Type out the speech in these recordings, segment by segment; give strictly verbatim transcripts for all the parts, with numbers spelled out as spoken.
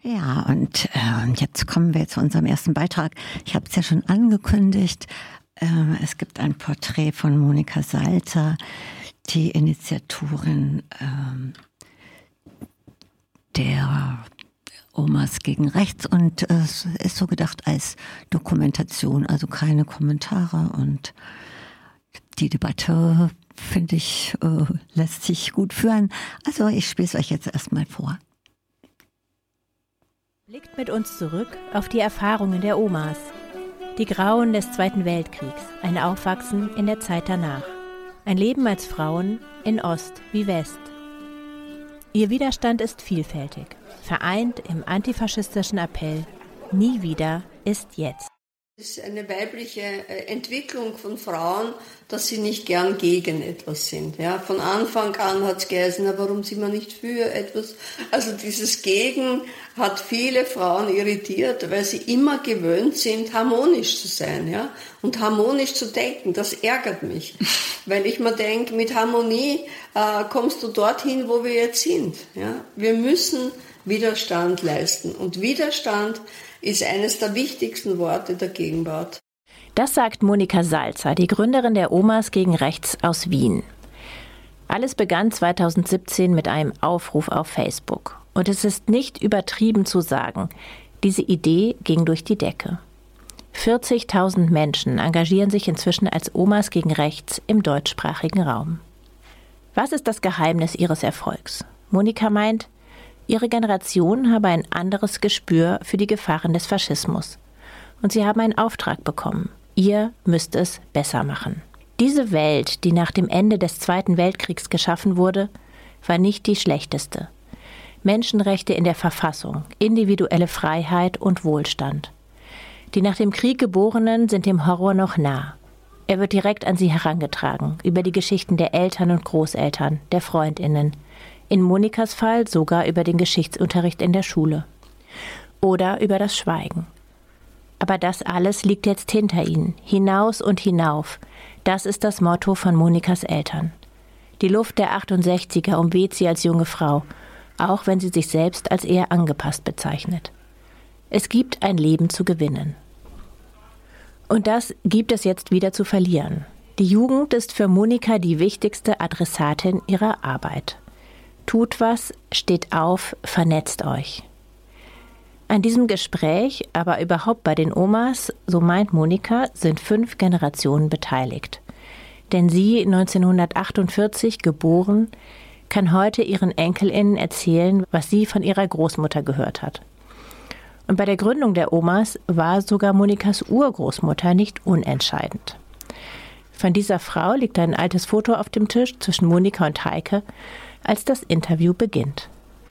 Ja, und äh, jetzt kommen wir zu unserem ersten Beitrag. Ich habe es ja schon angekündigt. Äh, es gibt ein Porträt von Monika Salzer, die Initiatorin äh, der Omas gegen Rechts. Und äh, es ist so gedacht als Dokumentation, also keine Kommentare. Und die Debatte, finde ich, äh, lässt sich gut führen. Also ich spiele es euch jetzt erstmal vor. Blickt mit uns zurück auf die Erfahrungen der Omas. Die Grauen des Zweiten Weltkriegs, ein Aufwachsen in der Zeit danach. Ein Leben als Frauen in Ost wie West. Ihr Widerstand ist vielfältig, vereint im antifaschistischen Appell „Nie wieder ist jetzt“. Es ist eine weibliche Entwicklung von Frauen, dass sie nicht gern gegen etwas sind. Ja, von Anfang an hat es geheißen, na, warum sind wir nicht für etwas? Also dieses Gegen hat viele Frauen irritiert, weil sie immer gewöhnt sind, harmonisch zu sein, ja, und harmonisch zu denken. Das ärgert mich, weil ich mir denke, mit Harmonie äh, kommst du dorthin, wo wir jetzt sind. Ja. Wir müssen Widerstand leisten und Widerstand ist eines der wichtigsten Worte der Gegenwart. Das sagt Monika Salzer, die Gründerin der Omas gegen Rechts aus Wien. Alles begann zweitausendsiebzehn mit einem Aufruf auf Facebook. Und es ist nicht übertrieben zu sagen, diese Idee ging durch die Decke. vierzigtausend Menschen engagieren sich inzwischen als Omas gegen Rechts im deutschsprachigen Raum. Was ist das Geheimnis ihres Erfolgs? Monika meint, ihre Generation habe ein anderes Gespür für die Gefahren des Faschismus. Und sie haben einen Auftrag bekommen. Ihr müsst es besser machen. Diese Welt, die nach dem Ende des Zweiten Weltkriegs geschaffen wurde, war nicht die schlechteste. Menschenrechte in der Verfassung, individuelle Freiheit und Wohlstand. Die nach dem Krieg Geborenen sind dem Horror noch nah. Er wird direkt an sie herangetragen, über die Geschichten der Eltern und Großeltern, der FreundInnen. In Monikas Fall sogar über den Geschichtsunterricht in der Schule. Oder über das Schweigen. Aber das alles liegt jetzt hinter ihnen, hinaus und hinauf. Das ist das Motto von Monikas Eltern. Die Luft der achtundsechziger umweht sie als junge Frau, auch wenn sie sich selbst als eher angepasst bezeichnet. Es gibt ein Leben zu gewinnen. Und das gibt es jetzt wieder zu verlieren. Die Jugend ist für Monika die wichtigste Adressatin ihrer Arbeit. Tut was, steht auf, vernetzt euch. An diesem Gespräch, aber überhaupt bei den Omas, so meint Monika, sind fünf Generationen beteiligt. Denn sie, neunzehnhundertachtundvierzig geboren, kann heute ihren EnkelInnen erzählen, was sie von ihrer Großmutter gehört hat. Und bei der Gründung der Omas war sogar Monikas Urgroßmutter nicht unentscheidend. Von dieser Frau liegt ein altes Foto auf dem Tisch zwischen Monika und Heike, als das Interview beginnt.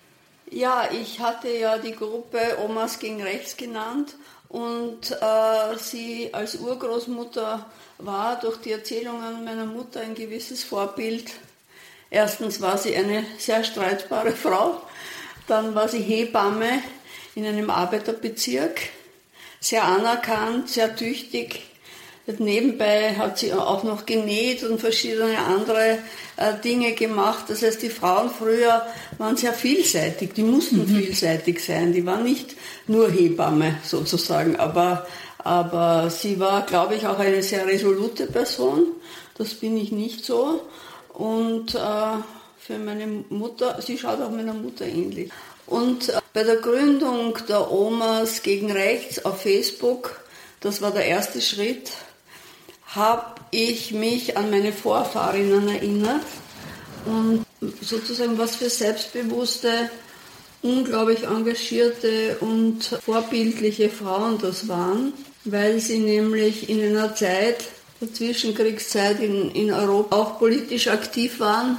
Ja, ich hatte ja die Gruppe Omas gegen Rechts genannt und äh, sie als Urgroßmutter war durch die Erzählungen meiner Mutter ein gewisses Vorbild. Erstens war sie eine sehr streitbare Frau, dann war sie Hebamme in einem Arbeiterbezirk, sehr anerkannt, sehr tüchtig. Nebenbei hat sie auch noch genäht und verschiedene andere äh, Dinge gemacht. Das heißt, die Frauen früher waren sehr vielseitig, die mussten mhm. vielseitig sein. Die waren nicht nur Hebamme sozusagen, aber, aber sie war, glaube ich, auch eine sehr resolute Person. Das bin ich nicht so. Und äh, für meine Mutter, sie schaut auch meiner Mutter ähnlich. Und äh, bei der Gründung der Omas gegen Rechts auf Facebook, das war der erste Schritt, habe ich mich an meine Vorfahrinnen erinnert und sozusagen was für selbstbewusste, unglaublich engagierte und vorbildliche Frauen das waren, weil sie nämlich in einer Zeit, der Zwischenkriegszeit in, in Europa auch politisch aktiv waren.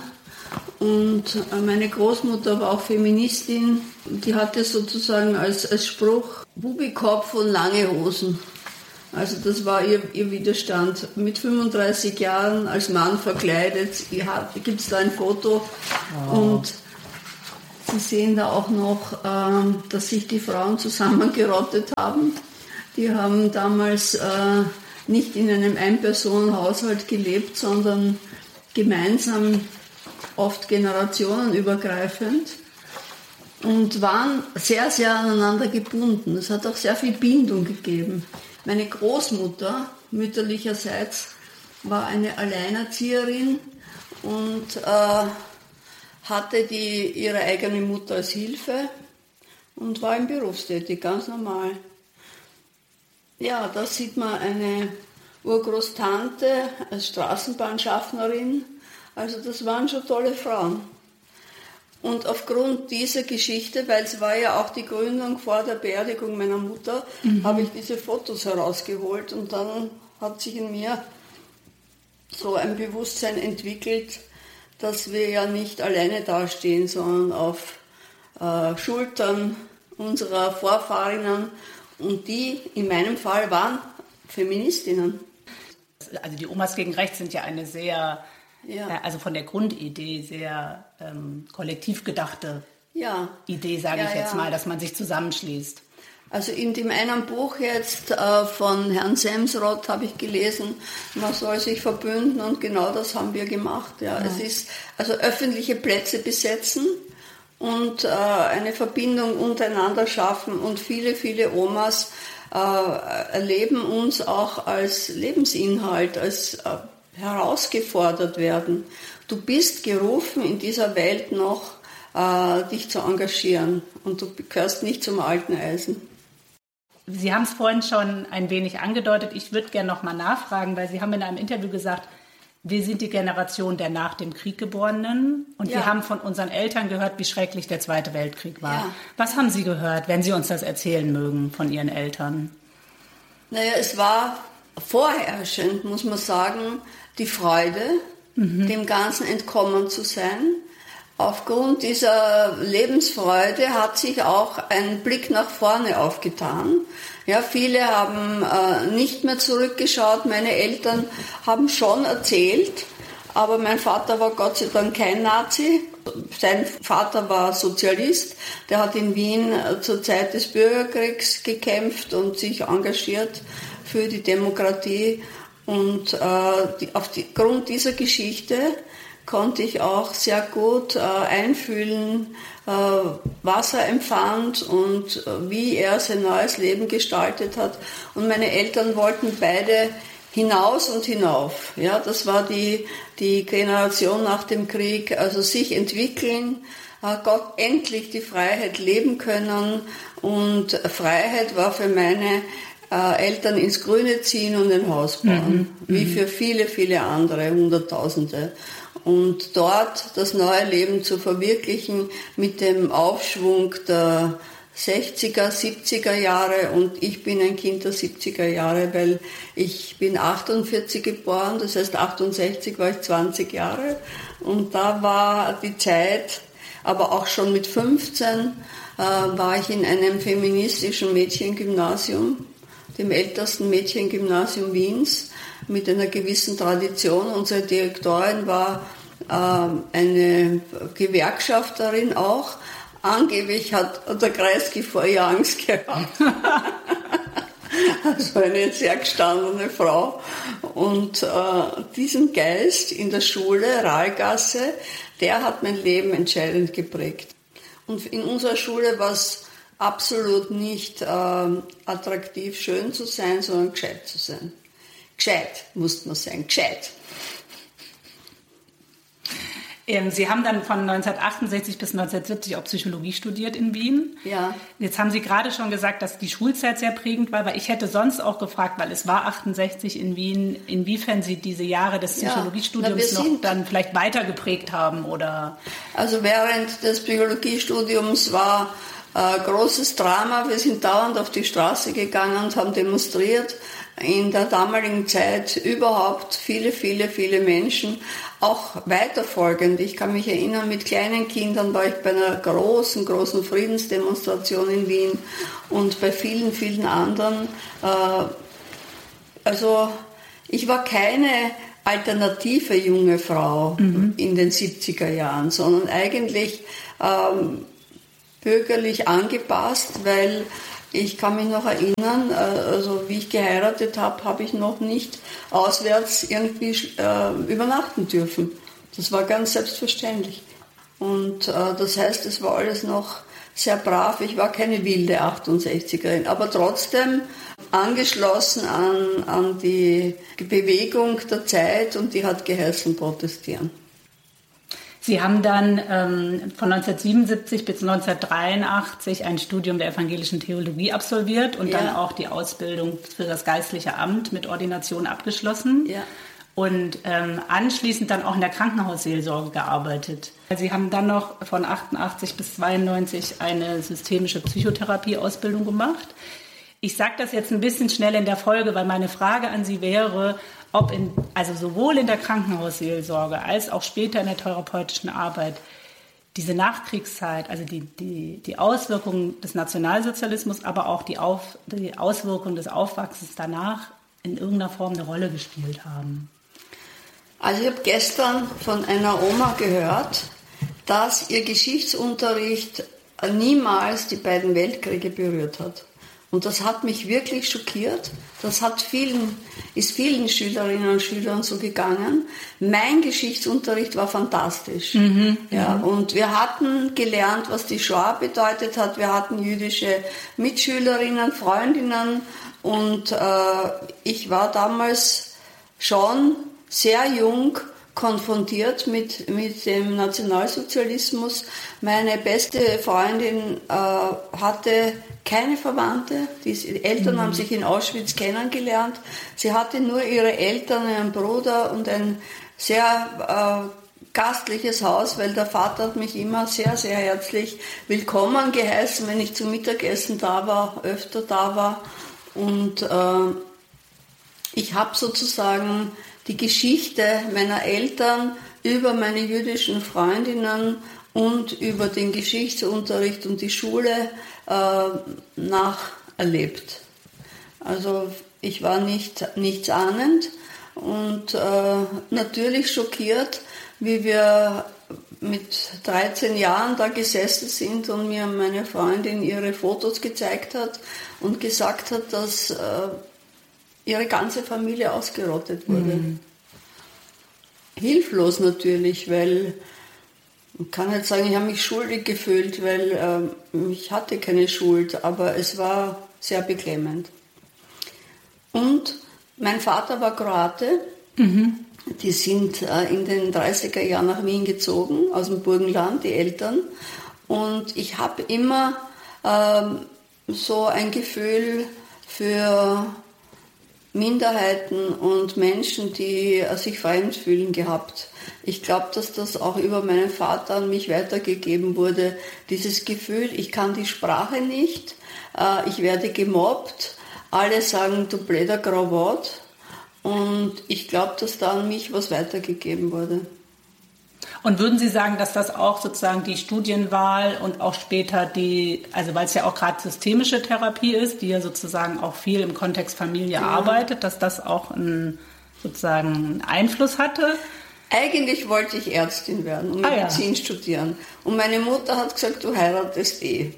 Und meine Großmutter war auch Feministin, die hatte sozusagen als, als Spruch Bubikopf und lange Hosen. Also das war ihr, ihr Widerstand. Mit fünfunddreißig Jahren als Mann verkleidet, gibt es da ein Foto. Oh. Und Sie sehen da auch noch, ähm, dass sich die Frauen zusammengerottet haben. Die haben damals äh, nicht in einem Ein-Personen-Haushalt gelebt, sondern gemeinsam, oft generationenübergreifend. und waren sehr, sehr aneinander gebunden. Es hat auch sehr viel Bindung gegeben. Meine Großmutter mütterlicherseits war eine Alleinerzieherin und äh, hatte die, ihre eigene Mutter als Hilfe und war im Berufstätig, ganz normal. Ja, da sieht man eine Urgroßtante als Straßenbahnschaffnerin. Also das waren schon tolle Frauen. Und aufgrund dieser Geschichte, weil es war ja auch die Gründung vor der Beerdigung meiner Mutter, mhm. habe ich diese Fotos herausgeholt und dann hat sich in mir so ein Bewusstsein entwickelt, dass wir ja nicht alleine dastehen, sondern auf äh, Schultern unserer Vorfahrinnen, und die in meinem Fall waren Feministinnen. Also die Omas gegen Rechts sind ja eine sehr, ja. äh, also von der Grundidee sehr ähm, kollektiv gedachte ja. Idee, sage ja, ich jetzt ja. mal, dass man sich zusammenschließt. Also in dem einen Buch jetzt äh, von Herrn Semsrott habe ich gelesen, man soll sich verbünden, und genau das haben wir gemacht. Ja. Ja. Es ist also öffentliche Plätze besetzen und äh, eine Verbindung untereinander schaffen, und viele, viele Omas äh, erleben uns auch als Lebensinhalt, als äh, herausgefordert werden. Du bist gerufen, in dieser Welt noch äh, dich zu engagieren, und du gehörst nicht zum alten Eisen. Sie haben es vorhin schon ein wenig angedeutet. Ich würde gerne noch mal nachfragen, weil Sie haben in einem Interview gesagt, wir sind die Generation der nach dem Krieg Geborenen, und ja. wir haben von unseren Eltern gehört, wie schrecklich der Zweite Weltkrieg war. Ja. Was haben Sie gehört, wenn Sie uns das erzählen mögen von Ihren Eltern? Naja, es war vorherrschend, muss man sagen, die Freude, mhm. dem Ganzen entkommen zu sein. Aufgrund dieser Lebensfreude hat sich auch ein Blick nach vorne aufgetan. Ja, viele haben äh, nicht mehr zurückgeschaut. Meine Eltern haben schon erzählt, aber mein Vater war Gott sei Dank kein Nazi. Sein Vater war Sozialist. Der hat in Wien äh, zur Zeit des Bürgerkriegs gekämpft und sich engagiert für die Demokratie. Und äh, die, aufgrund dieser Geschichte konnte ich auch sehr gut äh, einfühlen, äh, was er empfand und äh, wie er sein neues Leben gestaltet hat. Und meine Eltern wollten beide hinaus und hinauf. Ja, das war die, die Generation nach dem Krieg, also sich entwickeln, äh, Gott endlich die Freiheit leben können. Und Freiheit war für meine äh, Eltern ins Grüne ziehen und ein Haus bauen, mhm. wie für viele, viele andere, Hunderttausende. Und dort das neue Leben zu verwirklichen mit dem Aufschwung der sechziger, siebziger Jahre. Und ich bin ein Kind der siebziger Jahre, weil ich bin achtundvierzig geboren, das heißt achtundsechzig war ich zwanzig Jahre. Und da war die Zeit, aber auch schon mit fünfzehn äh, war ich in einem feministischen Mädchengymnasium, dem ältesten Mädchengymnasium Wiens, mit einer gewissen Tradition. Unsere Direktorin war äh, eine Gewerkschafterin auch. Angeblich hat der Kreisky vor ihr Angst gehabt. Also eine sehr gestandene Frau. Und äh, diesen Geist in der Schule, Rahlgasse, der hat mein Leben entscheidend geprägt. Und in unserer Schule war es absolut nicht äh, attraktiv, schön zu sein, sondern gescheit zu sein. Gescheit, muss man sagen, gescheit. Sie haben dann von neunzehnhundertachtundsechzig bis neunzehnhundertsiebzig auch Psychologie studiert in Wien. Ja. Jetzt haben Sie gerade schon gesagt, dass die Schulzeit sehr prägend war, weil ich hätte sonst auch gefragt, weil es war achtundsechzig in Wien, inwiefern Sie diese Jahre des Psychologiestudiums ja, noch dann vielleicht weiter geprägt haben oder? Also während des Psychologiestudiums war äh, großes Drama. Wir sind dauernd auf die Straße gegangen und haben demonstriert. In der damaligen Zeit überhaupt viele, viele, viele Menschen, auch weiterfolgend. Ich kann mich erinnern, mit kleinen Kindern war ich bei einer großen, großen Friedensdemonstration in Wien und bei vielen, vielen anderen. Also ich war keine alternative junge Frau mhm. in den siebziger Jahren, sondern eigentlich ähm, bürgerlich angepasst, weil ich kann mich noch erinnern, also wie ich geheiratet habe, habe ich noch nicht auswärts irgendwie äh, übernachten dürfen. Das war ganz selbstverständlich. Und äh, das heißt, es war alles noch sehr brav. Ich war keine wilde achtundsechzigerin, aber trotzdem angeschlossen an, an die Bewegung der Zeit, und die hat geheißen protestieren. Sie haben dann ähm, von neunzehnhundertsiebenundsiebzig bis neunzehnhundertdreiundachtzig ein Studium der evangelischen Theologie absolviert und ja. dann auch die Ausbildung für das geistliche Amt mit Ordination abgeschlossen. Ja. Und ähm, anschließend dann auch in der Krankenhausseelsorge gearbeitet. Sie haben dann noch von achtundachtzig bis zweiundneunzig eine systemische Psychotherapie-Ausbildung gemacht. Ich sage das jetzt ein bisschen schnell in der Folge, weil meine Frage an Sie wäre, ob in, also sowohl in der Krankenhausseelsorge als auch später in der therapeutischen Arbeit diese Nachkriegszeit, also die, die, die Auswirkungen des Nationalsozialismus, aber auch die, Auf, die Auswirkungen des Aufwachsens danach in irgendeiner Form eine Rolle gespielt haben. Also ich habe gestern von einer Oma gehört, dass ihr Geschichtsunterricht niemals die beiden Weltkriege berührt hat. Und das hat mich wirklich schockiert. Das hat vielen, ist vielen Schülerinnen und Schülern so gegangen. Mein Geschichtsunterricht war fantastisch. Mhm, ja, und wir hatten gelernt, was die Shoah bedeutet hat. Wir hatten jüdische Mitschülerinnen, Freundinnen. Und äh, ich war damals schon sehr jung konfrontiert mit, mit dem Nationalsozialismus. Meine beste Freundin äh, hatte keine Verwandte. Die Eltern mhm. haben sich in Auschwitz kennengelernt. Sie hatte nur ihre Eltern, einen Bruder und ein sehr äh, gastliches Haus, weil der Vater hat mich immer sehr, sehr herzlich willkommen geheißen, wenn ich zum Mittagessen da war, öfter da war. Und äh, ich habe sozusagen die Geschichte meiner Eltern über meine jüdischen Freundinnen und über den Geschichtsunterricht und die Schule äh, nacherlebt. Also ich war nicht nichtsahnend und äh, natürlich schockiert, wie wir mit dreizehn Jahren da gesessen sind und mir meine Freundin ihre Fotos gezeigt hat und gesagt hat, dass äh, ihre ganze Familie ausgerottet wurde. Mhm. Hilflos natürlich, weil ich kann nicht sagen, ich habe mich schuldig gefühlt, weil äh, ich hatte keine Schuld, aber es war sehr beklemmend. Und mein Vater war Kroate. Mhm. Die sind äh, in den dreißiger Jahren nach Wien gezogen, aus dem Burgenland, die Eltern. Und ich habe immer ähm, so ein Gefühl für Minderheiten und Menschen, die sich fremd fühlen, gehabt. Ich glaube, dass das auch über meinen Vater an mich weitergegeben wurde. Dieses Gefühl, ich kann die Sprache nicht, äh, ich werde gemobbt, alle sagen, du blöder Grauwort. Und ich glaube, dass da an mich was weitergegeben wurde. Und würden Sie sagen, dass das auch sozusagen die Studienwahl und auch später die, also weil es ja auch gerade systemische Therapie ist, die ja sozusagen auch viel im Kontext Familie ja. arbeitet, dass das auch einen, sozusagen einen Einfluss hatte? Eigentlich wollte ich Ärztin werden und Medizin ah, ja. studieren. Und meine Mutter hat gesagt, du heiratest eh.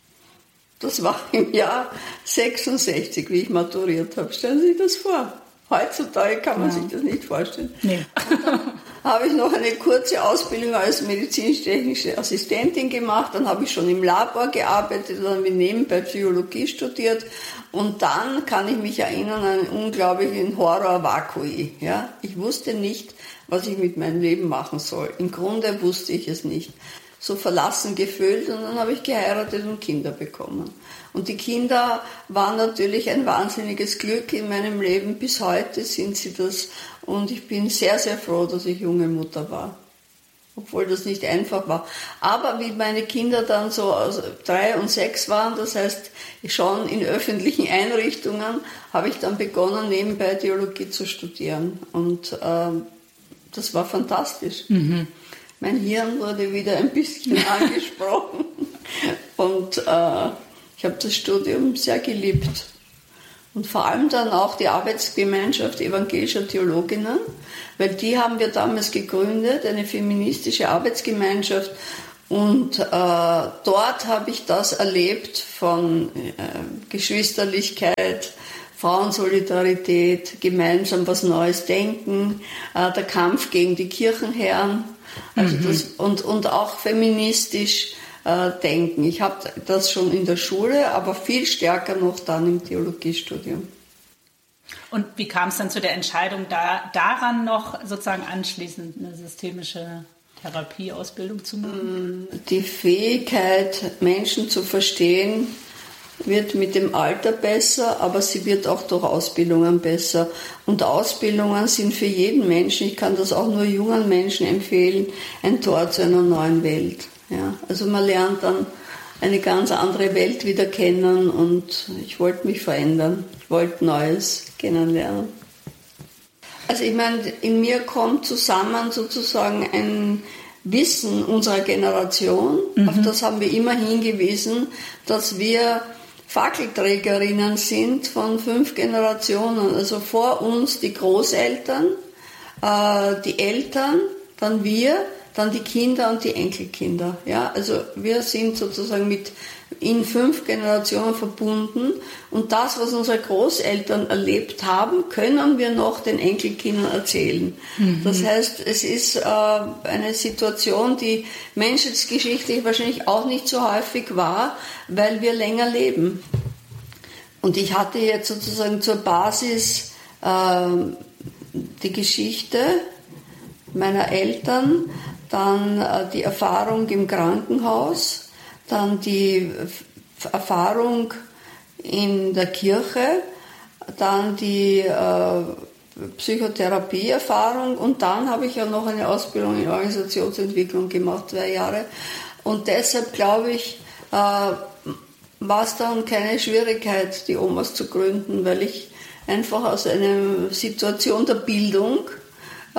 Das war im Jahr sechsundsechzig, wie ich maturiert habe. Stellen Sie sich das vor. Heutzutage kann man ja. sich das nicht vorstellen. Nee. Habe ich noch eine kurze Ausbildung als medizinisch-technische Assistentin gemacht, dann habe ich schon im Labor gearbeitet, dann habe ich nebenbei Psychologie studiert und dann kann ich mich erinnern an einen unglaublichen Horror-Vakui. Ja? Ich wusste nicht, was ich mit meinem Leben machen soll. Im Grunde wusste ich es nicht. So verlassen gefühlt und dann habe ich geheiratet und Kinder bekommen. Und die Kinder waren natürlich ein wahnsinniges Glück in meinem Leben. Bis heute sind sie das. Und ich bin sehr, sehr froh, dass ich junge Mutter war. Obwohl das nicht einfach war. Aber wie meine Kinder dann so drei und sechs waren, das heißt schon in öffentlichen Einrichtungen, habe ich dann begonnen, nebenbei Theologie zu studieren. Und äh, das war fantastisch. Mhm. Mein Hirn wurde wieder ein bisschen angesprochen. Und äh, ich habe das Studium sehr geliebt. Und vor allem dann auch die Arbeitsgemeinschaft evangelischer Theologinnen, weil die haben wir damals gegründet, eine feministische Arbeitsgemeinschaft. Und äh, dort habe ich das erlebt von äh, Geschwisterlichkeit, Frauensolidarität, gemeinsam was Neues denken, äh, der Kampf gegen die Kirchenherren, also mhm. das, und, und auch feministisch äh, denken. Ich habe das schon in der Schule, aber viel stärker noch dann im Theologiestudium. Und wie kam es dann zu der Entscheidung, da, daran noch sozusagen anschließend eine systemische Therapieausbildung zu machen? Die Fähigkeit, Menschen zu verstehen, wird mit dem Alter besser, aber sie wird auch durch Ausbildungen besser. Und Ausbildungen sind für jeden Menschen, ich kann das auch nur jungen Menschen empfehlen, ein Tor zu einer neuen Welt. Ja, also man lernt dann eine ganz andere Welt wieder kennen und ich wollte mich verändern. Ich wollte Neues kennenlernen. Also ich meine, in mir kommt zusammen sozusagen ein Wissen unserer Generation. Mhm. Auf das haben wir immer hingewiesen, dass wir Fackelträgerinnen sind von fünf Generationen. Also vor uns die Großeltern, äh, die Eltern, dann wir, dann die Kinder und die Enkelkinder. Ja, also wir sind sozusagen mit in fünf Generationen verbunden und das, was unsere Großeltern erlebt haben, können wir noch den Enkelkindern erzählen. Mhm. Das heißt, es ist äh, eine Situation, die menschheitsgeschichtlich wahrscheinlich auch nicht so häufig war, weil wir länger leben. Und ich hatte jetzt sozusagen zur Basis äh, die Geschichte meiner Eltern, dann äh, die Erfahrung im Krankenhaus, dann die Erfahrung in der Kirche, dann die äh, Psychotherapieerfahrung und dann habe ich ja noch eine Ausbildung in Organisationsentwicklung gemacht, zwei Jahre. Und deshalb glaube ich, äh, war es dann keine Schwierigkeit, die Omas zu gründen, weil ich einfach aus einer Situation der Bildung äh,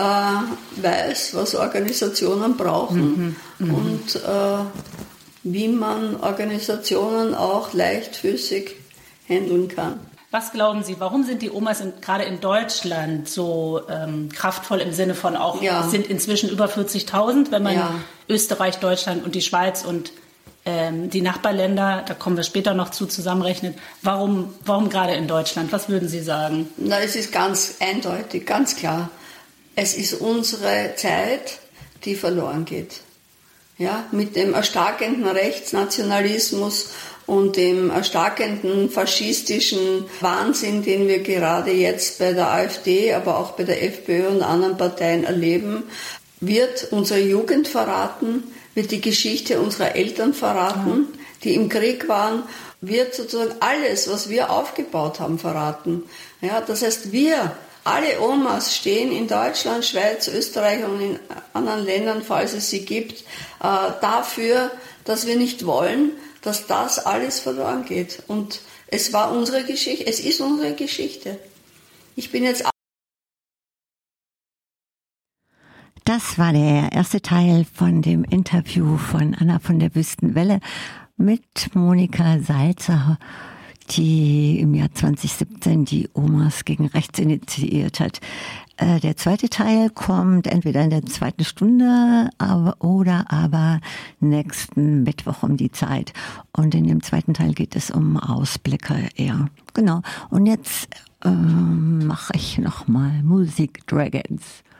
weiß, was Organisationen brauchen mhm, und äh, wie man Organisationen auch leichtfüßig handeln kann. Was glauben Sie, warum sind die Omas in, gerade in Deutschland so ähm, kraftvoll im Sinne von auch, ja. es sind inzwischen über vierzigtausend, wenn man ja. Österreich, Deutschland und die Schweiz und ähm, die Nachbarländer, da kommen wir später noch zu, zusammenrechnen. Warum, warum gerade in Deutschland? Was würden Sie sagen? Na, es ist ganz eindeutig, ganz klar. Es ist unsere Zeit, die verloren geht. Ja, mit dem erstarkenden Rechtsnationalismus und dem erstarkenden faschistischen Wahnsinn, den wir gerade jetzt bei der AfD, aber auch bei der FPÖ und anderen Parteien erleben, wird unsere Jugend verraten, wird die Geschichte unserer Eltern verraten, die im Krieg waren, wird sozusagen alles, was wir aufgebaut haben, verraten. Ja, das heißt, wir alle Omas stehen in Deutschland, Schweiz, Österreich und in anderen Ländern, falls es sie gibt, äh, dafür, dass wir nicht wollen, dass das alles verloren geht. Und es war unsere Geschichte, es ist unsere Geschichte. Ich bin jetzt... Das war der erste Teil von dem Interview von Anna von der Wüstenwelle mit Monika Salzer, die im Jahr zwanzig siebzehn die Omas gegen Rechts initiiert hat. Äh, der zweite Teil kommt entweder in der zweiten Stunde aber, oder aber nächsten Mittwoch um die Zeit. Und in dem zweiten Teil geht es um Ausblicke eher. Genau. Und jetzt äh, mache ich nochmal Musik Dragons.